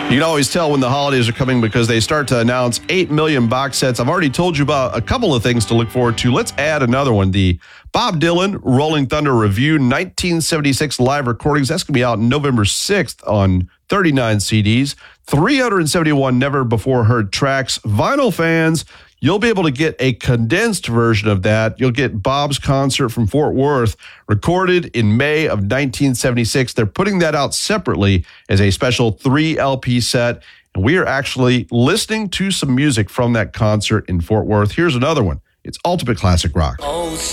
You can always tell when the holidays are coming because they start to announce 8 million box sets. I've already told you about a couple of things to look forward to. Let's add another one. The Bob Dylan Rolling Thunder Revue 1976 live recordings. That's going to be out November 6th on 39 CDs. 371 never before heard tracks. Vinyl fans, you'll be able to get a condensed version of that. You'll get Bob's concert from Fort Worth, recorded in May of 1976. They're putting that out separately as a special 3 LP set. And we are actually listening to some music from that concert in Fort Worth. Here's another one. It's Ultimate Classic Rock.